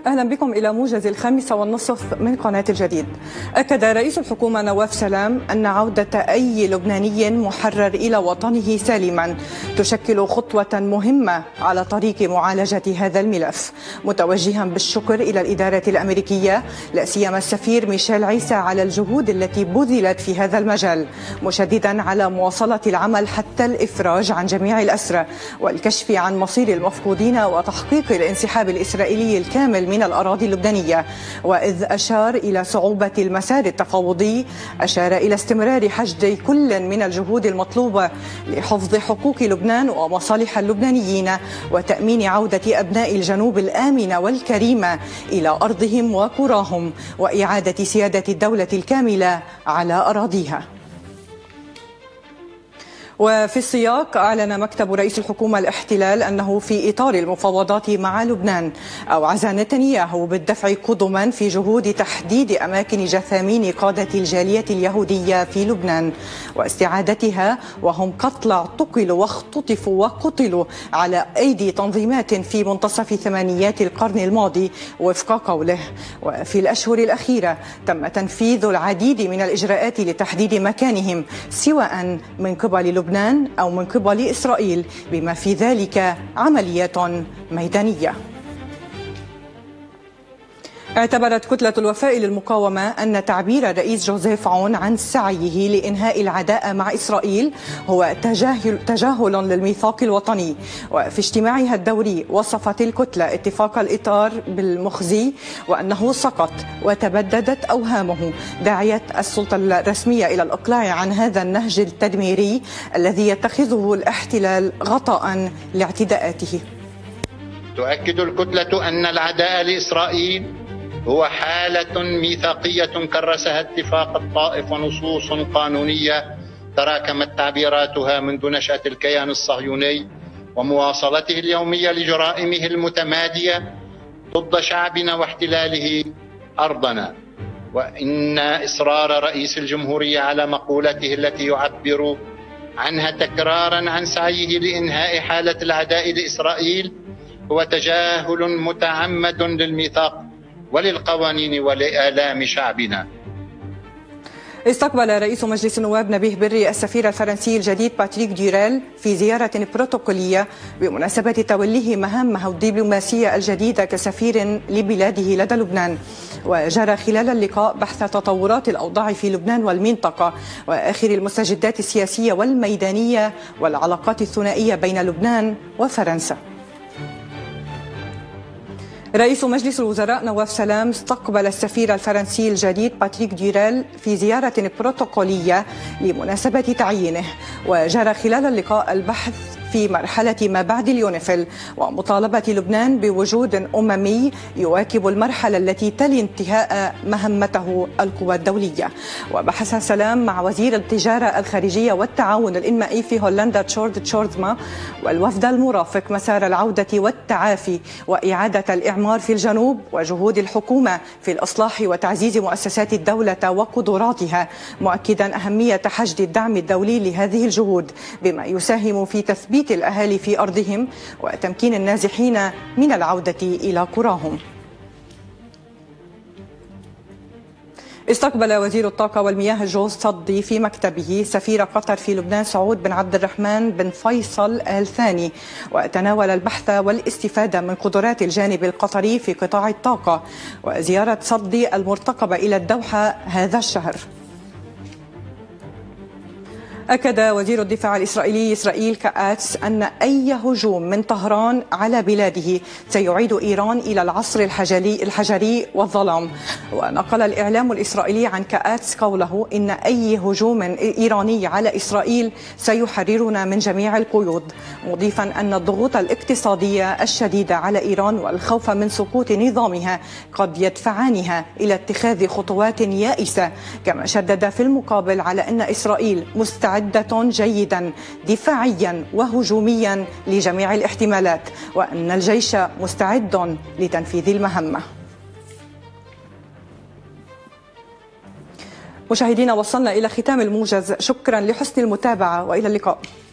أهلا بكم إلى موجز 5:30 من قناة الجديد. أكد رئيس الحكومة نواف سلام أن عودة أي لبناني محرر إلى وطنه سالما تشكل خطوة مهمة على طريق معالجة هذا الملف، متوجها بالشكر إلى الإدارة الأمريكية لا سيما السفير ميشيل عيسى على الجهود التي بذلت في هذا المجال، مشددا على مواصلة العمل حتى الإفراج عن جميع الأسرى والكشف عن مصير المفقودين وتحقيق الانسحاب الإسرائيلي الكامل من الأراضي اللبنانية. وإذ أشار إلى صعوبة المسار التفاوضي، أشار إلى استمرار حشد كل من الجهود المطلوبة لحفظ حقوق لبنان ومصالح اللبنانيين وتأمين عودة أبناء الجنوب الآمنة والكريمة إلى أرضهم وقراهم وإعادة سيادة الدولة الكاملة على أراضيها. وفي السياق، أعلن مكتب رئيس الحكومة الاحتلال أنه في إطار المفاوضات مع لبنان أوعز نتنياهو بالدفع قدما في جهود تحديد أماكن جثامين قادة الجالية اليهودية في لبنان واستعادتها وهم قتلى اعتقلوا واختطفوا وقتلوا على أيدي تنظيمات في منتصف ثمانينيات القرن الماضي وفق قوله. وفي الأشهر الأخيرة تم تنفيذ العديد من الإجراءات لتحديد مكانهم سواء من قبل لبنان أو من قبل إسرائيل، بما في ذلك عمليات ميدانية. اعتبرت كتلة الوفاء للمقاومة أن تعبير الرئيس جوزيف عون عن سعيه لإنهاء العداء مع إسرائيل هو تجاهل للميثاق الوطني. وفي اجتماعها الدوري وصفت الكتلة اتفاق الإطار بالمخزي وأنه سقط وتبددت أوهامه، داعية السلطة الرسمية إلى الإقلاع عن هذا النهج التدميري الذي يتخذه الاحتلال غطاء لاعتداءاته. تؤكد الكتلة أن العداء لإسرائيل هو حالة ميثاقية كرسها اتفاق الطائف ونصوص قانونية تراكمت تعبيراتها منذ نشأة الكيان الصهيوني ومواصلته اليومية لجرائمه المتمادية ضد شعبنا واحتلاله أرضنا. وإن إصرار رئيس الجمهورية على مقولته التي يعبر عنها تكرارا عن سعيه لإنهاء حالة العداء لإسرائيل هو تجاهل متعمد للميثاق وللقوانين ولآلام شعبنا. استقبل رئيس مجلس النواب نبيه بري السفير الفرنسي الجديد باتريك ديوريل في زيارة بروتوكولية بمناسبة توليه مهامه الدبلوماسية الجديدة كسفير لبلاده لدى لبنان. وجرى خلال اللقاء بحث تطورات الأوضاع في لبنان والمنطقة وآخر المستجدات السياسية والميدانية والعلاقات الثنائية بين لبنان وفرنسا. رئيس مجلس الوزراء نواف سلام استقبل السفير الفرنسي الجديد باتريك ديوريل في زيارة بروتوكولية لمناسبة تعيينه. وجرى خلال اللقاء البحث في مرحلة ما بعد اليونيفيل ومطالبة لبنان بوجود أممي يواكب المرحلة التي تلي انتهاء مهمته القوى الدولية. وبحث سلام مع وزير التجارة الخارجية والتعاون الإنمائي في هولندا تشورد تشوردما والوفد المرافق مسار العودة والتعافي وإعادة الإعمار في الجنوب وجهود الحكومة في الإصلاح وتعزيز مؤسسات الدولة وقدراتها، مؤكدا أهمية حشد الدعم الدولي لهذه الجهود بما يساهم في تثبيت الأهالي في أرضهم وتمكين النازحين من العودة إلى قراهم. استقبل وزير الطاقة والمياه جوز صدي في مكتبه سفير قطر في لبنان سعود بن عبد الرحمن بن فيصل آل ثاني، وتناول البحث والاستفادة من قدرات الجانب القطري في قطاع الطاقة، وزيارة صدي المرتقبة إلى الدوحة هذا الشهر. أكد وزير الدفاع الإسرائيلي إسرائيل كآتس أن أي هجوم من طهران على بلاده سيعيد إيران إلى العصر الحجري والظلام. ونقل الإعلام الإسرائيلي عن كآتس قوله إن أي هجوم إيراني على إسرائيل سيحررنا من جميع القيود، مضيفا أن الضغوط الاقتصادية الشديدة على إيران والخوف من سقوط نظامها قد يدفعانها إلى اتخاذ خطوات يائسة. كما شدد في المقابل على أن إسرائيل مستعدة جيدا دفاعيا وهجوميا لجميع الاحتمالات وأن الجيش مستعد لتنفيذ المهمة. مشاهدينا، وصلنا إلى ختام الموجز، شكرا لحسن المتابعة وإلى اللقاء.